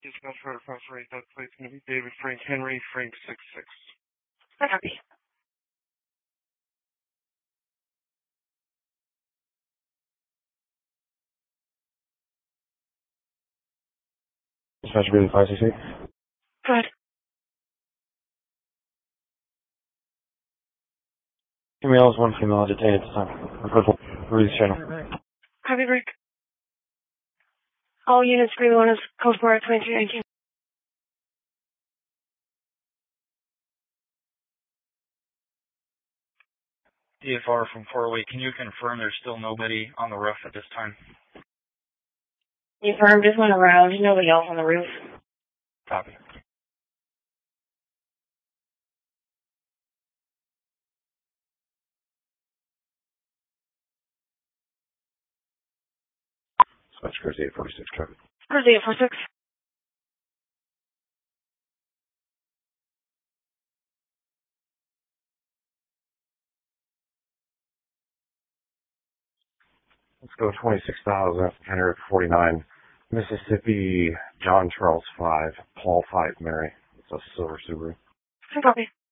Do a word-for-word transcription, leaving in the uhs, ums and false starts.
Dispatch for request rate, that plate's going to be David Frank Henry, Frank six six. I copy. Dispatch Bailey five six eight. Go ahead. Female is one female detained at this time. Report for release channel. Copy break. All units, three one is code four twenty-three nineteen. D F R from four oh eight, can you confirm there's still nobody on the roof at this time? You firm just went around, nobody else on the roof. Copy. Dispatch Cruise eight forty-six, copy. Cruise eight four six. Let's go twenty-six thousand one hundred forty-nine. Mississippi, John Charles five, Paul five, Mary. It's a silver Subaru. I copy.